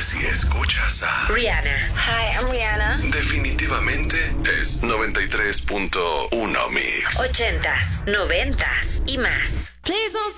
si escuchas a Rihanna. Hi, I'm Rihanna. definitivamente es 93.1 Mix. 80s, 90s y más. Please don't stop.